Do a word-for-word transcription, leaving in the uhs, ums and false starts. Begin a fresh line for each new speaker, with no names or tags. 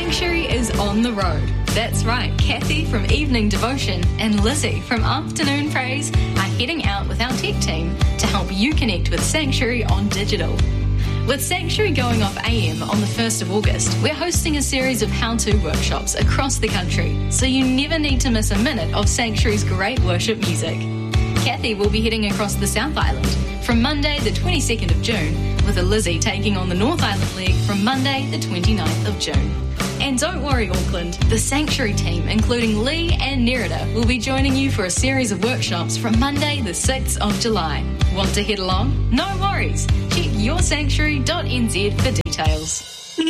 Sanctuary is on the road. That's right, Kathy from Evening Devotion and Lizzie from Afternoon Praise are heading out with our tech team to help you connect with Sanctuary on digital. With Sanctuary going off A M on the first of August, we're hosting a series of how-to workshops across the country, so you never need to miss a minute of Sanctuary's great worship music. Kathy will be heading across the South Island from Monday the twenty-second of June, with a Lizzie taking on the North Island leg from Monday the twenty-ninth of June. And don't worry, Auckland, the Sanctuary team, including Lee and Nerida, will be joining you for a series of workshops from Monday the sixth of July. Want to head along? No worries. Check your sanctuary dot n z for details.